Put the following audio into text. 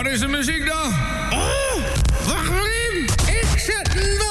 Waar is de muziek dan? Oh, wacht maar in. Ik zet hem